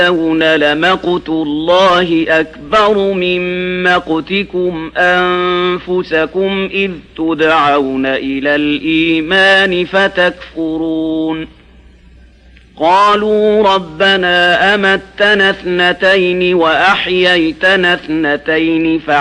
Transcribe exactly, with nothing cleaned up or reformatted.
لمقت الله أكبر من مقتكم أنفسكم إذ تدعون إلى الإيمان فتكفرون قالوا ربنا أمتنا اثنتين وأحييتنا اثنتين